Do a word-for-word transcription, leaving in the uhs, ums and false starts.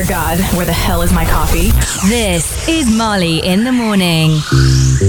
dear God, where the hell is my coffee? This is Marley in the morning.